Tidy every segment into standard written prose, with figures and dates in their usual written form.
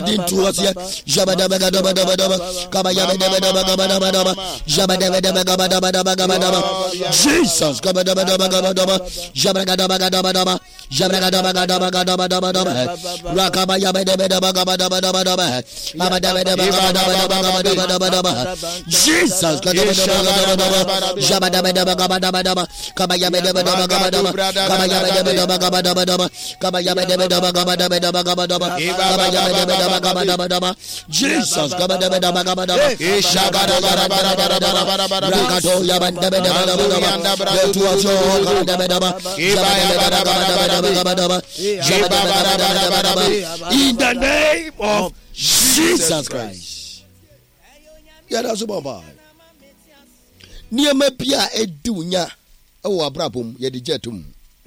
into us here. Jabadabadabadabadaba. Kabayabadabadabadabadaba. Jabadabadabadabadabadaba. Jesus. Kabadabadabadabadaba. Jabadabadabadabadaba. Jabadabadabadabadabadaba. Rakabayabadabadabadabadaba. Abadabadabadabadabadabadaba. Jesus. Jabadabadabadabadaba. Kabayabadabadabadabadaba. Kabayabadabadabadabadaba. Kabayabadabadabadabadaba. Jesus, in the name of Jesus Christ. Yeah, that's about near me pia edunya ewo abrabom ye de jetum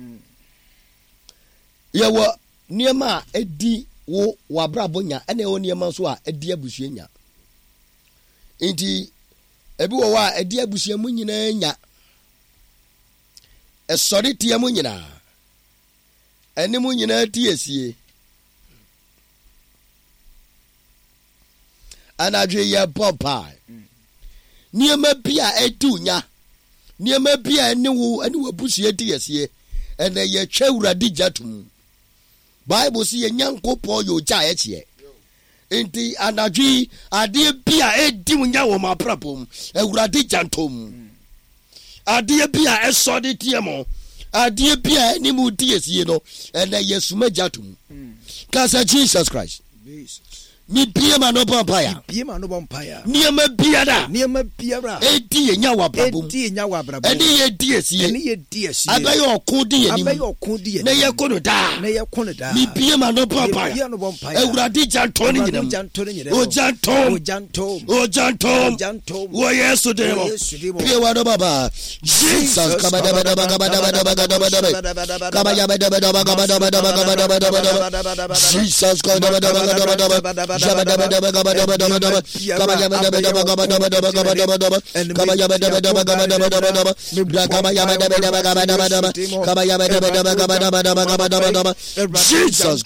ye wo niema edi wo wabrabonya ene wo niema so a edi abusuanya enti ebi wo wa edi abusuamu nyina nya esori tiamu nyina ene mu nyina tiesie anadwe ye popa niema bia edunya niema bia ene wo abusua tiesie ene ye twawurade jatum Bible see Yankopon yo ja eche. Enti anadwi ade bia edi munya wo maprapom ewurade jantom. Ade bia esode tiemo. Ade bia ni mu diesie no ene yesuma jatum. Kasa Jesus Christ. Jesus. Mi biema no bompaya. Biema no bompaya. Niema biada. Niema biara. Edi enya wabrabom. Edi enya wabrabom. Edi ye diesie. Eni ye diesie. Abayo okodi eni. Abayo okodi eni. Ne ye kono da. Ne ye kono da. Mi biema no bompaya. Biema no bompaya. Ewurade jantom ni nyinam. O jantom. O Yesu demo. Pie wa do baba. Jesus kabadabadaba. Jesus kabadabadaba. Jabadabadabadabadabadaba. Jesus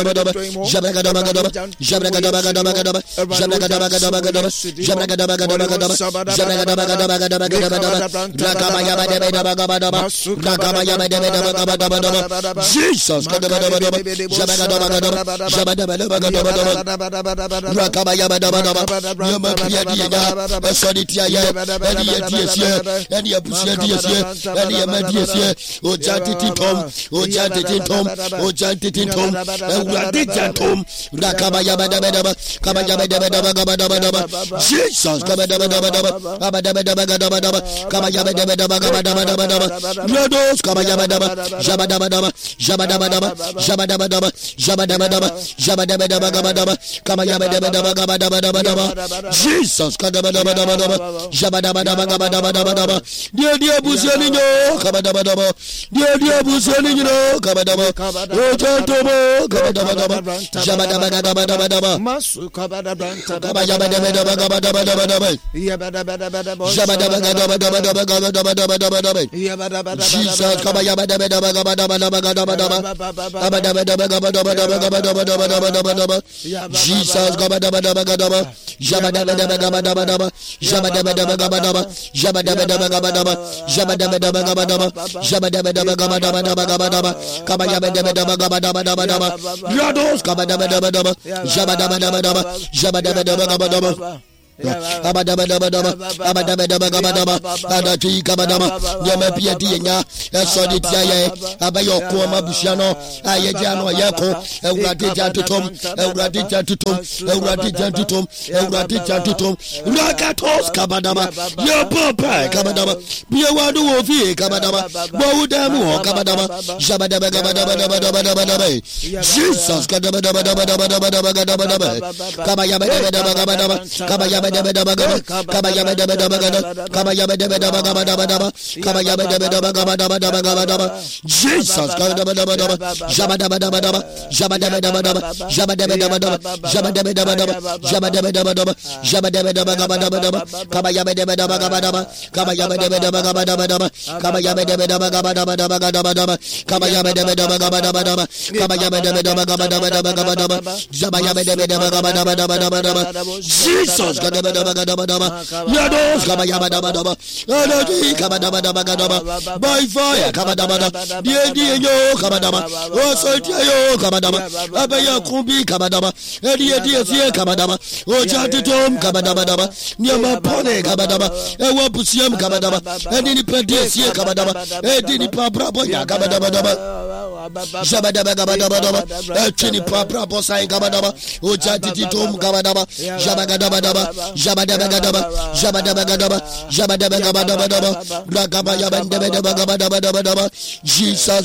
Rakabayabadabadaba, Yama Piadia, Sonitia, and the Abusia, and the Amadia, O Jantitum, O Jantitum, O Jantitum, Radijantum, Rakabayabadabadaba, Kabayabadabadabadabadaba, Jesus, Kabadabadabadaba, Abadabadabadabadaba, Kabayabadabadabadabadaba, Rados, Kabayabadaba, Jabadabadaba, Jabadabadaba, Jabadabadaba, Jabadabadaba, Jabadabadabadaba, Kabayabadabadabadabadaba, Jesus, Kadabadabadabadaba, Jabadabadabadabadabadaba, Dear Busanino, Kabadabadaba, Dear Busanino, Kabadaba, Ojantomo, Kabadabadaba, Jabadabadabadabadaba, Masu Kabadabanta, Kabayabadabadabadabadabadaba, Jabadabadabadabadabadabadabadaba, Jesus, Kabayabadabadabadabadabadabadaba, Abadabadabadabadabadabadabadabadaba, Jesus, Gabadabadabadaba, Jabadabadabadabadaba, Jabadabadabadabadaba, Jabadabadabadabadaba, Jabadabadabadabadaba, Jabadabadabadabadabadaba, Kabayabadabadabadabadabadaba, Rados, Kabadabadabadaba, Jabadabadabadaba, Jabadabadabadabadaba, Abadabadabadaba, Abadabadabadabadaba, Adati Kabadaba, Yama Piatia, Soditia, Abayo Mabusiano, Ayajano, Yako, Euradija to Tom, Euradija to Tom, Euradija to Tom, Euradija to Tom, Rakatos Kabadaba, your papa Kabadaba, Biawadu of E Kabadaba, Baudamu Kabadaba, Jabadabadabadabadabadabadaba, Jesus Kabadabadabadabadabadabadaba, Kabayabadabadabadabadaba, Kabayabadabadabadabadabadaba, Jesus, Yados, by fire, yo, yo, Abaya Kumbi, Eddie, O Jatitom, Niama Pone, Wapusiam, Edini Pedias, Edini Pabra, Chini Pabra, Posai, O Jatitom, Jesus,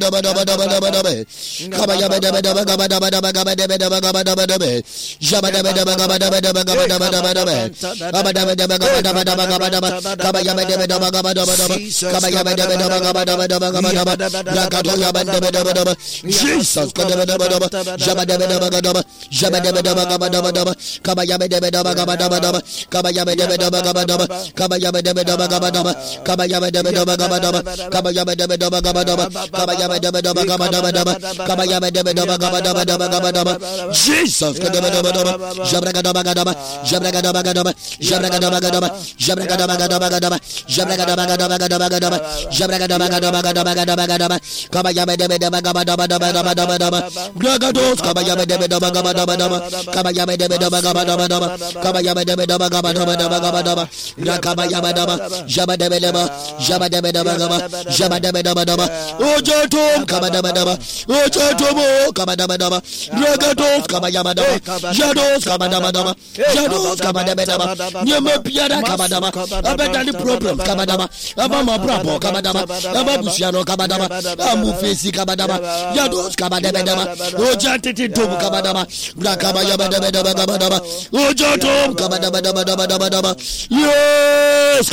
yes,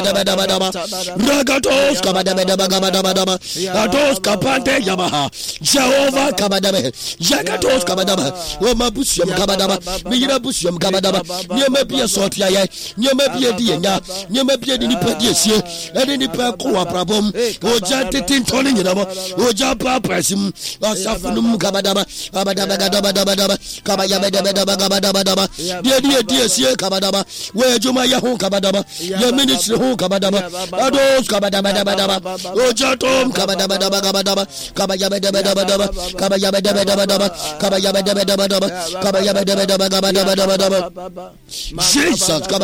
Ragatos, Ados, Kapante, Yamaha, Jehovah, Kabadabe, Jagatos, Kabadaba, Mabusium, Kabadaba, Mirabusium, Kabadaba, near Mapia Sotia, near Mapia Diana, near Mapia Dinipatis, and any Pacoa problem, or Jantin Tony, or Japa Pressim, or Safunum, Kabadaba, Abadabadabadabadaba, Kabayabadabadabadabadaba, dear, Kabadaba, where Jumaya Home Kabadaba, your ministry Home Kabadaba, Ados Kabadabadabadaba, Ojatom Kabadabadabadabadaba, Kabayabadabadabadaba, Kabayabadabadabadaba, Kabayabadabadabadaba, Kabayabadabadabadabadaba, Jesus.